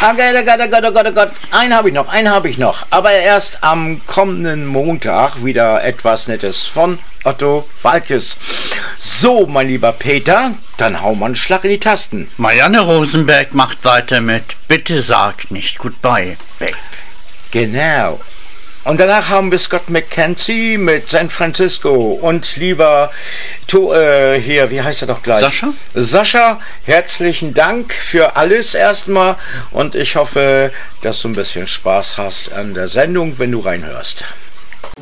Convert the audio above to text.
Oh Gott. Einen habe ich noch. Aber erst am kommenden Montag wieder etwas Nettes von Otto Waalkes. So, mein lieber Peter, dann hau mal einen Schlag in die Tasten. Marianne Rosenberg macht weiter mit Bitte sag nicht Goodbye, Babe. Genau. Und danach haben wir Scott McKenzie mit San Francisco. Und lieber, hier, wie heißt er doch gleich? Sascha, herzlichen Dank für alles erstmal. Und ich hoffe, dass du ein bisschen Spaß hast an der Sendung, wenn du reinhörst.